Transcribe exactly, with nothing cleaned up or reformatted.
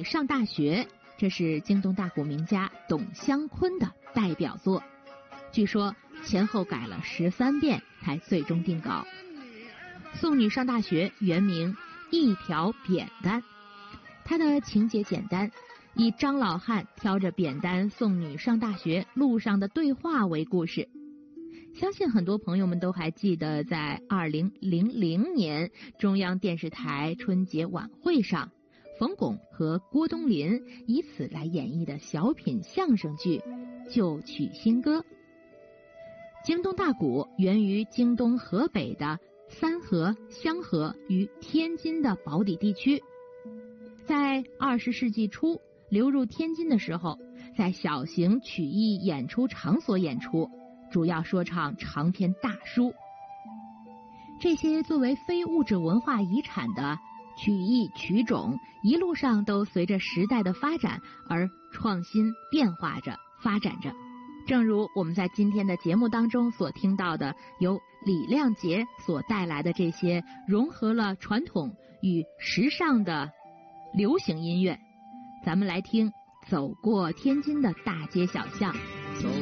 女上大学》，这是京东大鼓名家董湘坤的代表作，据说前后改了十三遍才最终定稿。《送女上大学》原名《一条扁担》，它的情节简单，以张老汉挑着扁担送女上大学路上的对话为故事。相信很多朋友们都还记得，在二零零零年中央电视台春节晚会上，冯巩和郭冬临以此来演绎的小品相声剧《旧曲新歌》。京东大鼓源于京东河北的三河、香河与天津的宝坻地区，在二十世纪初流入天津的时候，在小型曲艺演出场所演出，主要说唱长篇大书。这些作为非物质文化遗产的曲艺曲种，一路上都随着时代的发展而创新变化着发展着。正如我们在今天的节目当中所听到的，由李亮杰所带来的这些融合了传统与时尚的流行音乐，咱们来听《走过天津的大街小巷》。 走